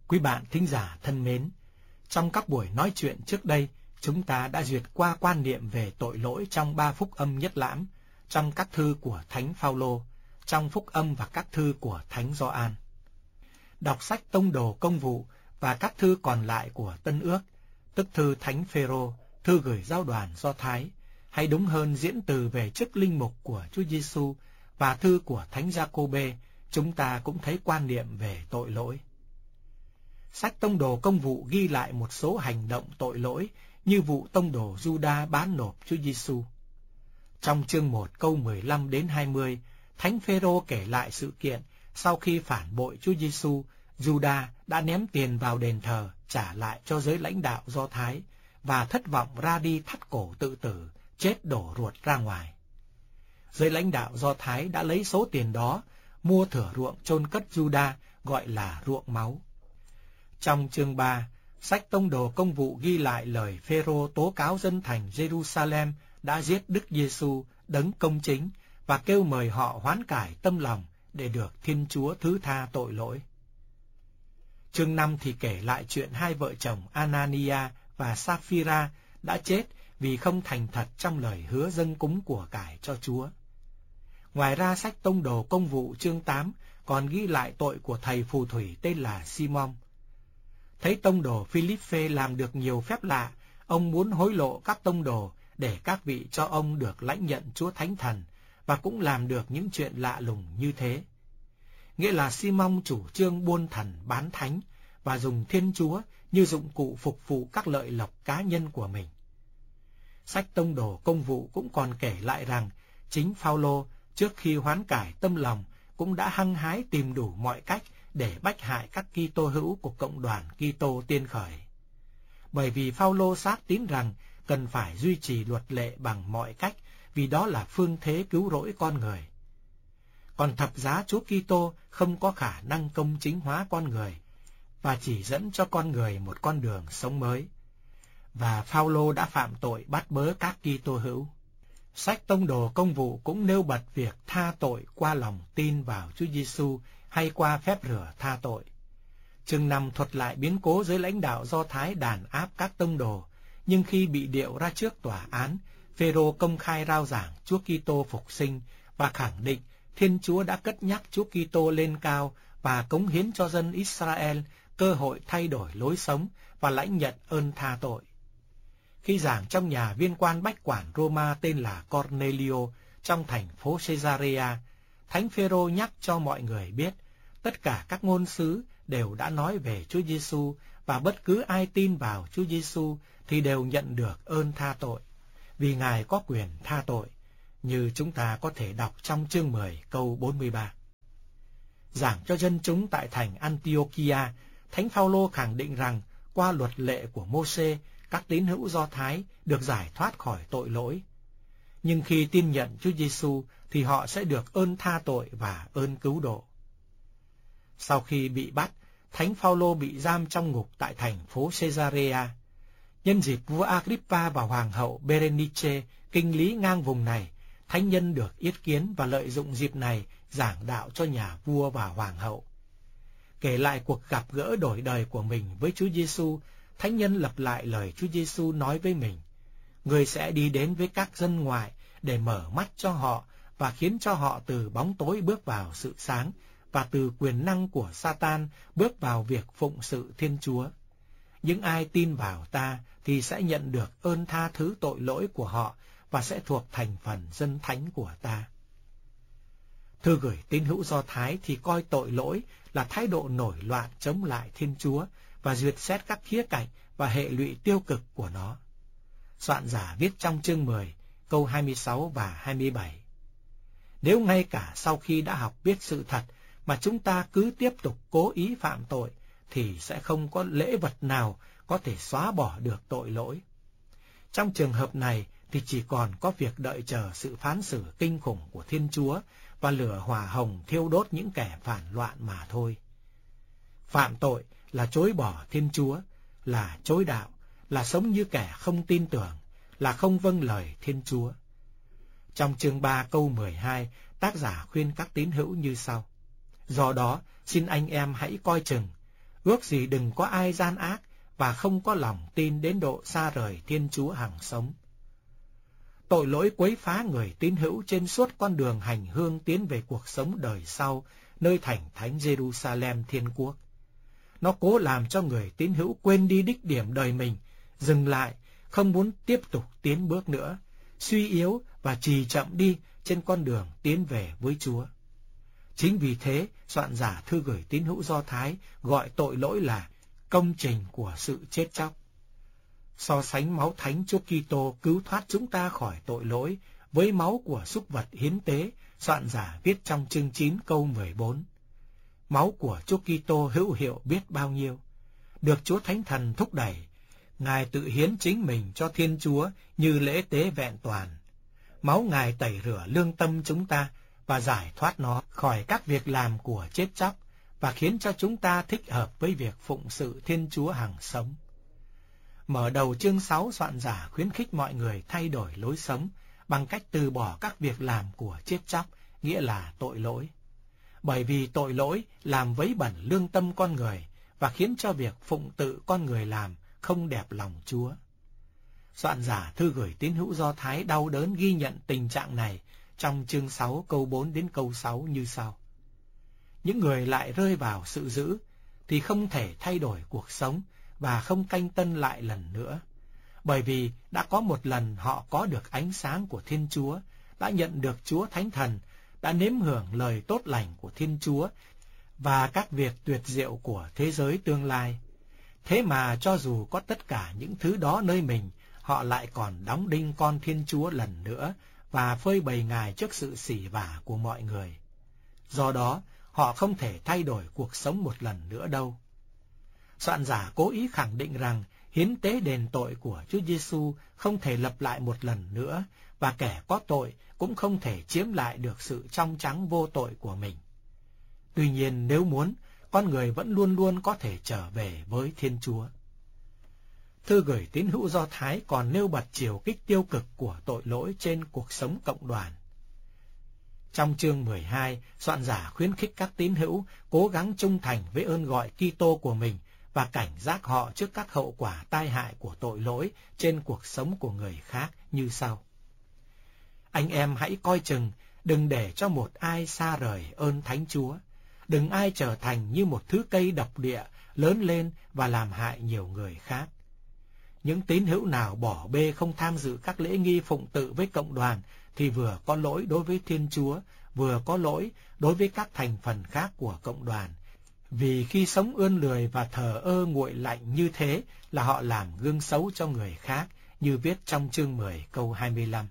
Quý bạn thính giả thân mến, trong các buổi nói chuyện trước đây, chúng ta đã duyệt qua quan niệm về tội lỗi trong 3 phúc âm nhất lãm, trong các thư của Thánh Phaolô, trong phúc âm và các thư của Thánh Gioan. Đọc sách Tông đồ Công vụ và các thư còn lại của Tân Ước, tức thư Thánh Phêrô, thư gửi giáo đoàn Do Thái, hay đúng hơn diễn từ về chức linh mục của Chúa Giêsu và thư của Thánh Giacôbê, chúng ta cũng thấy quan niệm về tội lỗi. Sách Tông đồ Công vụ ghi lại một số hành động tội lỗi như vụ tông đồ Giuđa bán nộp Chúa Giêsu. Trong chương 1 câu 15 đến 20, Thánh Phêrô kể lại sự kiện sau khi phản bội Chúa Giêsu, Giuđa đã ném tiền vào đền thờ trả lại cho giới lãnh đạo Do Thái và thất vọng ra đi thắt cổ tự tử, chết đổ ruột ra ngoài. Giới lãnh đạo Do Thái đã lấy số tiền đó mua thửa ruộng chôn cất Giuđa, gọi là ruộng máu. Trong chương 3, sách Tông đồ Công vụ ghi lại lời Phêrô tố cáo dân thành Jerusalem đã giết Đức Giêsu, đấng công chính, và kêu mời họ hoán cải tâm lòng để được Thiên Chúa thứ tha tội lỗi. Chương 5 thì kể lại chuyện hai vợ chồng Anania và Sapphira đã chết vì không thành thật trong lời hứa dâng cúng của cải cho Chúa. Ngoài ra, sách Tông đồ Công vụ chương 8 còn ghi lại tội của thầy phù thủy tên là Simon. Thấy tông đồ Philippe làm được nhiều phép lạ, ông muốn hối lộ các tông đồ để các vị cho ông được lãnh nhận Chúa Thánh Thần, và cũng làm được những chuyện lạ lùng như thế. Nghĩa là Simon chủ trương buôn thần bán thánh và dùng Thiên Chúa như dụng cụ phục vụ các lợi lộc cá nhân của mình. Sách Tông đồ Công vụ cũng còn kể lại rằng chính Phaolô trước khi hoán cải tâm lòng cũng đã hăng hái tìm đủ mọi cách để bách hại các Kitô hữu của cộng đoàn Kitô tiên khởi. Bởi vì Phaolô xác tín rằng cần phải duy trì luật lệ bằng mọi cách, vì đó là phương thế cứu rỗi con người. Còn thập giá Chúa Kitô không có khả năng công chính hóa con người và chỉ dẫn cho con người một con đường sống mới. Và Phaolô đã phạm tội bắt bớ các Kitô hữu. Sách Tông đồ Công vụ cũng nêu bật việc tha tội qua lòng tin vào Chúa Giêsu hay qua phép rửa tha tội. Chương 5 thuật lại biến cố giới lãnh đạo Do Thái đàn áp các tông đồ, nhưng khi bị điệu ra trước tòa án, Phêrô công khai rao giảng Chúa Kitô phục sinh và khẳng định Thiên Chúa đã cất nhắc Chúa Kitô lên cao và cống hiến cho dân Israel cơ hội thay đổi lối sống và lãnh nhận ơn tha tội. Khi giảng trong nhà viên quan bách quản Roma tên là Cornelio trong thành phố Caesarea, Thánh Phêrô nhắc cho mọi người biết tất cả các ngôn sứ đều đã nói về Chúa Giêsu, và bất cứ ai tin vào Chúa Giêsu thì đều nhận được ơn tha tội, vì Ngài có quyền tha tội, như chúng ta có thể đọc trong chương 10 câu 43. Giảng cho dân chúng tại thành Antiochia, Thánh Phaolô khẳng định rằng qua luật lệ của Mô-sê, các tín hữu Do Thái được giải thoát khỏi tội lỗi. Nhưng khi tin nhận Chúa Giêsu thì họ sẽ được ơn tha tội và ơn cứu độ. Sau khi bị bắt, Thánh Phaolô bị giam trong ngục tại thành phố Caesarea. Nhân dịp vua Agrippa và hoàng hậu Berenice kinh lý ngang vùng này, thánh nhân được yết kiến và lợi dụng dịp này giảng đạo cho nhà vua và hoàng hậu. Kể lại cuộc gặp gỡ đổi đời của mình với Chúa Giêsu, thánh nhân lặp lại lời Chúa Giêsu nói với mình: Người sẽ đi đến với các dân ngoại để mở mắt cho họ và khiến cho họ từ bóng tối bước vào sự sáng, và từ quyền năng của Satan bước vào việc phụng sự Thiên Chúa. Những ai tin vào ta thì sẽ nhận được ơn tha thứ tội lỗi của họ và sẽ thuộc thành phần dân thánh của ta. Thư gửi tín hữu Do Thái thì coi tội lỗi là thái độ nổi loạn chống lại Thiên Chúa và duyệt xét các khía cạnh và hệ lụy tiêu cực của nó. Soạn giả viết trong chương 10, câu 26 và 27. Nếu ngay cả sau khi đã học biết sự thật mà chúng ta cứ tiếp tục cố ý phạm tội, thì sẽ không có lễ vật nào có thể xóa bỏ được tội lỗi. Trong trường hợp này thì chỉ còn có việc đợi chờ sự phán xử kinh khủng của Thiên Chúa và lửa hỏa hồng thiêu đốt những kẻ phản loạn mà thôi. Phạm tội là chối bỏ Thiên Chúa, là chối đạo, là sống như kẻ không tin tưởng, là không vâng lời Thiên Chúa. Trong chương 3 câu 12, tác giả khuyên các tín hữu như sau: Do đó, xin anh em hãy coi chừng, ước gì đừng có ai gian ác và không có lòng tin đến độ xa rời Thiên Chúa hằng sống. Tội lỗi quấy phá người tín hữu trên suốt con đường hành hương tiến về cuộc sống đời sau, nơi thành thánh Jerusalem Thiên Quốc. Nó cố làm cho người tín hữu quên đi đích điểm đời mình, dừng lại, không muốn tiếp tục tiến bước nữa, suy yếu và trì chậm đi trên con đường tiến về với Chúa. Chính vì thế, soạn giả thư gửi tín hữu Do Thái gọi tội lỗi là công trình của sự chết chóc. So sánh máu thánh Chúa Kitô cứu thoát chúng ta khỏi tội lỗi với máu của súc vật hiến tế, soạn giả viết trong chương 9 câu 14. Máu của Chúa Kitô hữu hiệu biết bao nhiêu, được Chúa Thánh Thần thúc đẩy, Ngài tự hiến chính mình cho Thiên Chúa như lễ tế vẹn toàn. Máu Ngài tẩy rửa lương tâm chúng ta và giải thoát nó khỏi các việc làm của chết chóc và khiến cho chúng ta thích hợp với việc phụng sự Thiên Chúa hằng sống. Mở đầu chương 6, soạn giả khuyến khích mọi người thay đổi lối sống bằng cách từ bỏ các việc làm của chết chóc, nghĩa là tội lỗi. Bởi vì tội lỗi làm vấy bẩn lương tâm con người và khiến cho việc phụng tự con người làm không đẹp lòng Chúa. Soạn giả thư gửi tín hữu Do Thái đau đớn ghi nhận tình trạng này trong chương 6 câu 4 đến câu 6 như sau. Những người lại rơi vào sự dữ thì không thể thay đổi cuộc sống và không canh tân lại lần nữa, bởi vì đã có một lần họ có được ánh sáng của Thiên Chúa, đã nhận được Chúa Thánh Thần, đã nếm hưởng lời tốt lành của Thiên Chúa và các việc tuyệt diệu của thế giới tương lai. Thế mà cho dù có tất cả những thứ đó nơi mình, họ lại còn đóng đinh con Thiên Chúa lần nữa và phơi bày Ngài trước sự sỉ vả của mọi người. Do đó, họ không thể thay đổi cuộc sống một lần nữa đâu. Soạn giả cố ý khẳng định rằng hiến tế đền tội của Chúa Giêsu không thể lập lại một lần nữa và kẻ có tội cũng không thể chiếm lại được sự trong trắng vô tội của mình. Tuy nhiên, nếu muốn, con người vẫn luôn luôn có thể trở về với Thiên Chúa. Thư gửi tín hữu Do Thái còn nêu bật chiều kích tiêu cực của tội lỗi trên cuộc sống cộng đoàn. Trong chương 12, soạn giả khuyến khích các tín hữu cố gắng trung thành với ơn gọi Kitô của mình và cảnh giác họ trước các hậu quả tai hại của tội lỗi trên cuộc sống của người khác như sau. Anh em hãy coi chừng, đừng để cho một ai xa rời ơn Thánh Chúa. Đừng ai trở thành như một thứ cây độc địa lớn lên và làm hại nhiều người khác. Những tín hữu nào bỏ bê không tham dự các lễ nghi phụng tự với cộng đoàn thì vừa có lỗi đối với Thiên Chúa, vừa có lỗi đối với các thành phần khác của cộng đoàn. Vì khi sống ươn lười và thờ ơ nguội lạnh như thế là họ làm gương xấu cho người khác, như viết trong chương 10 câu 25.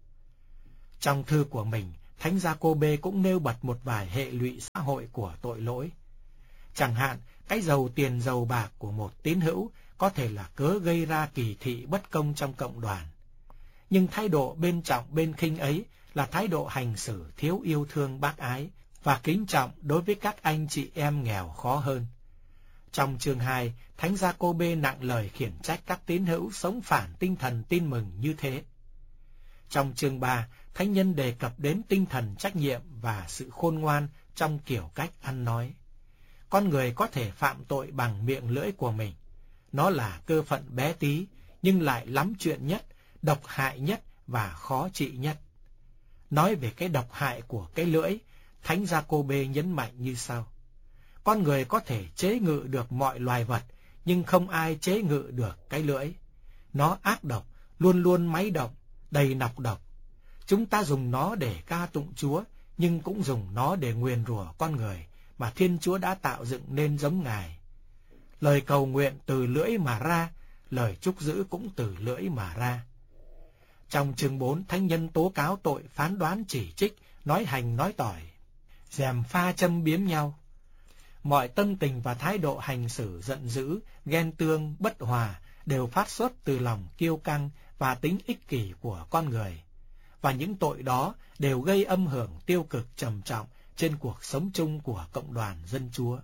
Trong thư của mình, Thánh Gia-cô-bê cũng nêu bật một vài hệ lụy xã hội của tội lỗi. Chẳng hạn, cái giàu tiền giàu bạc của một tín hữu có thể là cớ gây ra kỳ thị bất công trong cộng đoàn. Nhưng thái độ bên trọng bên khinh ấy là thái độ hành xử thiếu yêu thương bác ái và kính trọng đối với các anh chị em nghèo khó hơn. Trong chương 2, Thánh Gia-cô-bê nặng lời khiển trách các tín hữu sống phản tinh thần tin mừng như thế. Trong chương 3, Thánh nhân đề cập đến tinh thần trách nhiệm và sự khôn ngoan trong kiểu cách ăn nói. Con người có thể phạm tội bằng miệng lưỡi của mình. Nó là cơ phận bé tí, nhưng lại lắm chuyện nhất, độc hại nhất và khó trị nhất. Nói về cái độc hại của cái lưỡi, Thánh Gia-cô-bê nhấn mạnh như sau. Con người có thể chế ngự được mọi loài vật, nhưng không ai chế ngự được cái lưỡi. Nó ác độc, luôn luôn máy động, đầy nọc độc. Chúng ta dùng nó để ca tụng Chúa, nhưng cũng dùng nó để nguyền rủa con người mà Thiên Chúa đã tạo dựng nên giống Ngài. Lời cầu nguyện từ lưỡi mà ra, lời chúc giữ cũng từ lưỡi mà ra. Trong chương 4, Thánh nhân tố cáo tội phán đoán chỉ trích, nói hành nói tỏi, gièm pha châm biếm nhau. Mọi tâm tình và thái độ hành xử giận dữ, ghen tương, bất hòa đều phát xuất từ lòng kiêu căng và tính ích kỷ của con người. Và những tội đó đều gây âm hưởng tiêu cực trầm trọng trên cuộc sống chung của cộng đoàn dân Chúa.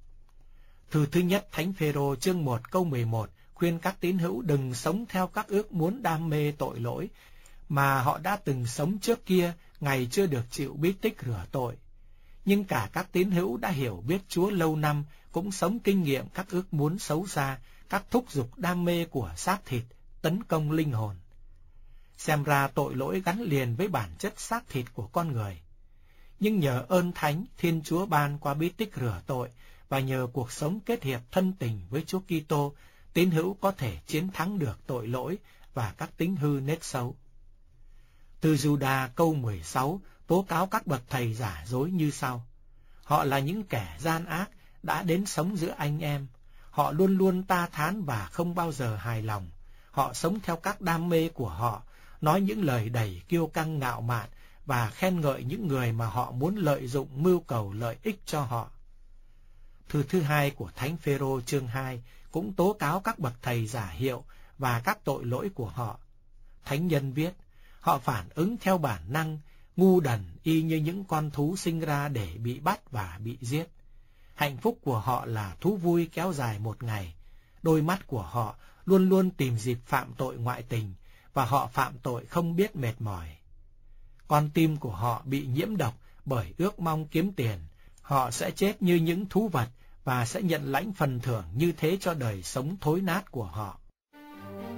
Thư thứ nhất Thánh Phêrô chương 1 câu 11 khuyên các tín hữu đừng sống theo các ước muốn đam mê tội lỗi mà họ đã từng sống trước kia ngày chưa được chịu bí tích rửa tội. Nhưng cả các tín hữu đã hiểu biết Chúa lâu năm cũng sống kinh nghiệm các ước muốn xấu xa, các thúc giục đam mê của xác thịt tấn công linh hồn. Xem ra tội lỗi gắn liền với bản chất xác thịt của con người. Nhưng nhờ ơn thánh Thiên Chúa ban qua bí tích rửa tội và nhờ cuộc sống kết hiệp thân tình với Chúa Kitô, tín hữu có thể chiến thắng được tội lỗi và các tính hư nết xấu. Từ Giuđa câu 16 tố cáo các bậc thầy giả dối như sau: họ là những kẻ gian ác đã đến sống giữa anh em. Họ luôn luôn ta thán và không bao giờ hài lòng. Họ sống theo các đam mê của họ, nói những lời đầy kiêu căng ngạo mạn và khen ngợi những người mà họ muốn lợi dụng mưu cầu lợi ích cho họ. Thư thứ hai của Thánh Phêrô chương 2 cũng tố cáo các bậc thầy giả hiệu và các tội lỗi của họ. Thánh nhân viết, họ phản ứng theo bản năng, ngu đần y như những con thú sinh ra để bị bắt và bị giết. Hạnh phúc của họ là thú vui kéo dài một ngày. Đôi mắt của họ luôn luôn tìm dịp phạm tội ngoại tình, và họ phạm tội không biết mệt mỏi. Con tim của họ bị nhiễm độc bởi ước mong kiếm tiền. Họ sẽ chết như những thú vật và sẽ nhận lãnh phần thưởng như thế cho đời sống thối nát của họ.